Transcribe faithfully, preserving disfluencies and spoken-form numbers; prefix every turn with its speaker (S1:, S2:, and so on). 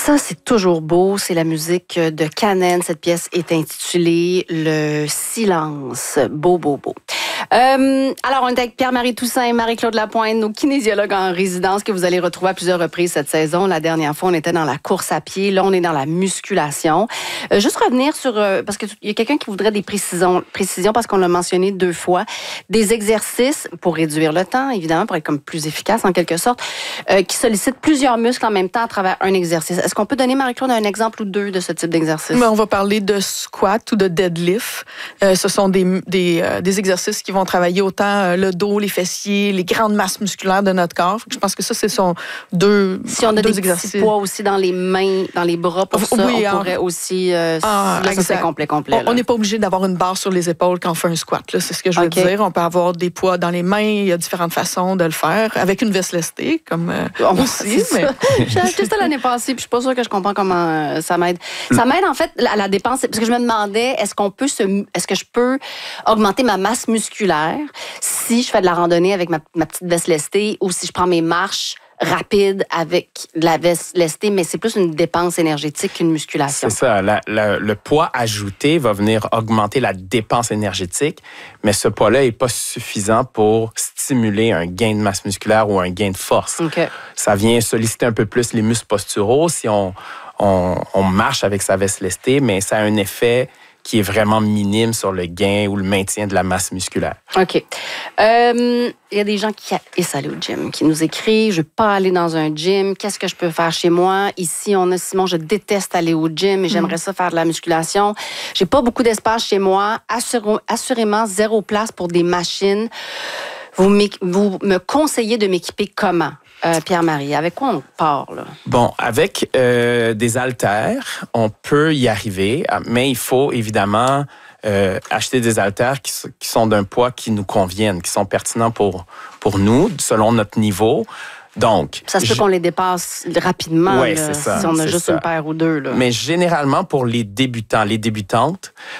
S1: Ça, c'est toujours beau. C'est la musique de Canen. Cette pièce est intitulée Le silence. Beau, beau, beau. Euh, alors, on est avec Pierre-Marie Toussaint et Marie-Claude Lapointe, nos kinésiologues en résidence que vous allez retrouver à plusieurs reprises cette saison. La dernière fois, on était dans la course à pied. Là, on est dans la musculation. Euh, juste revenir sur... Euh, parce qu'il y a quelqu'un qui voudrait des précisions, précisions parce qu'on l'a mentionné deux fois. Des exercices pour réduire le temps, évidemment, pour être comme plus efficace en quelque sorte, euh, qui sollicitent plusieurs muscles en même temps à travers un exercice. Est-ce qu'on peut donner, Marie-Claude, un exemple ou deux de ce type d'exercice?
S2: Mais on va parler de squat ou de deadlift. Euh, ce sont des, des, euh, des exercices qui vont travailler autant euh, le dos, les fessiers, les grandes masses musculaires de notre corps. Je pense que ça, ce sont deux
S1: Si on a
S2: deux
S1: des
S2: exercices.
S1: petits poids aussi dans les mains, dans les bras, pour ça,
S2: oui,
S1: on
S2: en...
S1: pourrait aussi... Euh,
S2: ah,
S1: là, ça, c'est complet, complet.
S2: On n'est pas obligé d'avoir une barre sur les épaules quand on fait un squat. Là. C'est ce que je veux okay. dire. On peut avoir des poids dans les mains. Il y a différentes façons de le faire. Avec une veste lestée, comme euh,
S1: on
S2: aussi. Mais...
S1: J'ai acheté ça l'année passée, puis je suis pas sûre que je comprends comment euh, ça m'aide. Ça m'aide, en fait, à la dépense. Parce que je me demandais, est-ce qu'on peut se, est-ce que je peux augmenter ma masse musculaire si je fais de la randonnée avec ma, ma petite veste lestée ou si je prends mes marches rapides avec de la veste lestée, mais c'est plus une dépense énergétique qu'une musculation.
S3: C'est ça. La, la, le poids ajouté va venir augmenter la dépense énergétique, mais ce poids-là n'est pas suffisant pour stimuler un gain de masse musculaire ou un gain de force.
S1: Okay.
S3: Ça vient solliciter un peu plus les muscles posturaux si on, on, on marche avec sa veste lestée, mais ça a un effet qui est vraiment minime sur le gain ou le maintien de la masse musculaire.
S1: OK. Il euh, y a des gens qui haïssent aller au gym, qui nous écrivent « Je ne veux pas aller dans un gym. Qu'est-ce que je peux faire chez moi? » Ici, on a Simon, je déteste aller au gym et j'aimerais ça faire de la musculation. J'ai pas beaucoup d'espace chez moi. Assure, assurément, zéro place pour des machines. Vous, vous me conseillez de m'équiper comment? Euh, Pierre-Marie, avec quoi on part, là?
S3: Bon, avec euh, des haltères, on peut y arriver, mais il faut évidemment euh, acheter des haltères qui, qui sont d'un poids qui nous conviennent, qui sont pertinents pour, pour nous, selon notre niveau. Donc,
S1: ça se peut qu'on les dépasse rapidement,
S3: oui,
S1: là,
S3: c'est ça,
S1: si on a
S3: c'est
S1: juste
S3: ça.
S1: une paire ou deux. Là.
S3: Mais généralement, pour les débutants, les débutantes,